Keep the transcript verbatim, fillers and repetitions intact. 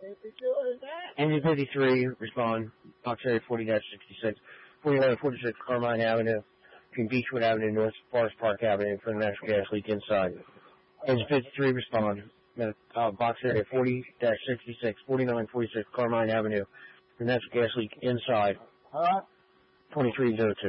Engine fifty-three, respond. Box area forty dash sixty-six, forty-one forty-six Carmine Avenue, between Beechwood Avenue, North Forest Park Avenue, for the natural gas leak inside. Engine fifty-three, respond. Uh, box area forty dash sixty-six, forty-nine forty-six Carmine Avenue, for the natural gas leak inside. All right. twenty-three oh two.